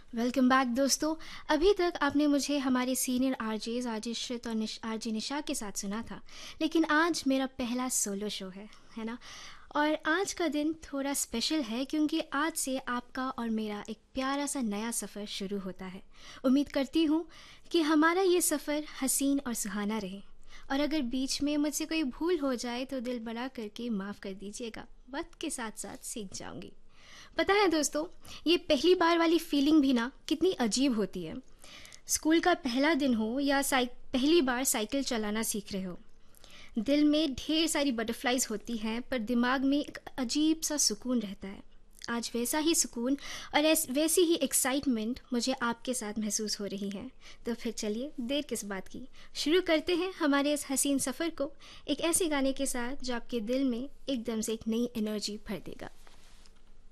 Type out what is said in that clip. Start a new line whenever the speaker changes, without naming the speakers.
Welcome back दोस्तों। अभी तक आपने मुझे हमारे सीनियर आरजेज आरजे और आरजे निशा के साथ सुना था, लेकिन आज मेरा पहला सोलो शो है ना। और आज का दिन थोड़ा स्पेशल है क्योंकि आज से आपका और मेरा एक प्यारा सा नया सफ़र शुरू होता है। उम्मीद करती हूँ कि हमारा ये सफ़र हसीन और सुहाना रहे। और अगर बीच में मुझसे कोई भूल हो जाए तो दिल बड़ा करके माफ़ कर दीजिएगा, वक्त के साथ साथ सीख जाऊंगी। पता है दोस्तों, ये पहली बार वाली फीलिंग भी ना कितनी अजीब होती है। स्कूल का पहला दिन हो या पहली बार साइकिल चलाना सीख रहे हो, दिल में ढेर सारी बटरफ्लाइज होती हैं पर दिमाग में एक अजीब सा सुकून रहता है। आज वैसा ही सुकून और वैसी ही एक्साइटमेंट मुझे आपके साथ महसूस हो रही है। तो फिर चलिए देर किस बात की, शुरू करते हैं हमारे इस हसीन सफ़र को एक ऐसे गाने के साथ जो आपके दिल में एकदम से एक नई एनर्जी भर देगा।